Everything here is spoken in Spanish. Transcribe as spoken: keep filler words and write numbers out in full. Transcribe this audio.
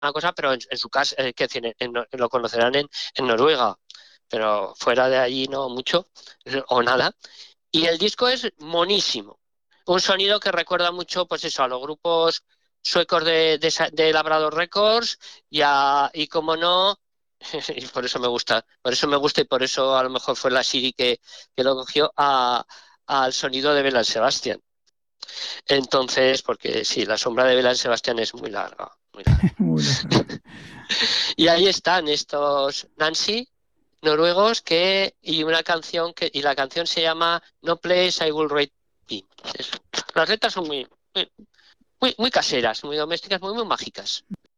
una cosa, pero en, en su casa, eh, que decir, en- en- lo conocerán en, en Noruega, pero fuera de allí no mucho, o nada. Y el disco es monísimo. Un sonido que recuerda mucho, pues eso, a los grupos suecos de, de, esa- de Labrador Records y, a, y como no, y por eso me gusta, por eso me gusta y por eso a lo mejor fue la Siri que, que lo cogió a, al sonido de Bela Sebastián. Entonces, porque sí, la sombra de Bela Sebastián es muy larga, muy larga. Muy larga. Y ahí están estos Nancy noruegos que y una canción que y la canción se llama No Place I Will Write Be. Eso. Las letras son muy, muy muy muy caseras, muy domésticas, muy muy mágicas.